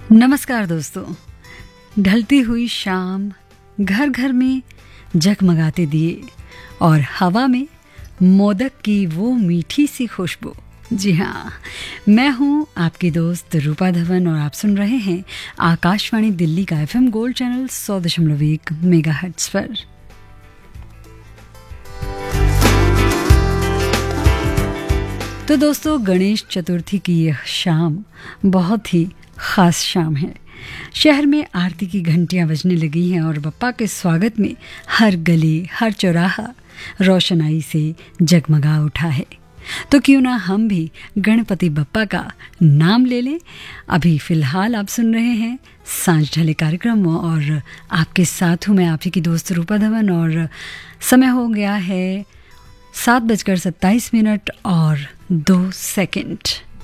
नमस्कार दोस्तों। ढलती हुई शाम, घर घर में जगमगाते दिए और हवा में मोदक की वो मीठी सी खुशबू। जी हाँ, मैं हूँ आपकी दोस्त रूपा धवन और आप सुन रहे हैं आकाशवाणी दिल्ली का FM गोल्ड चैनल 100.1 मेगाहर्ट्ज़ पर। तो दोस्तों, गणेश चतुर्थी की यह शाम बहुत ही ख़ास शाम है। शहर में आरती की घंटियां बजने लगी हैं और बप्पा के स्वागत में हर गली, हर चौराहा रोशनाई से जगमगा उठा है। तो क्यों ना हम भी गणपति बप्पा का नाम ले लें। अभी फ़िलहाल आप सुन रहे हैं सांझ ढले कार्यक्रम और आपके साथ हूँ मैं आप ही की दोस्त रूपा धवन और समय हो गया है 7:27 और 2 सेकंड।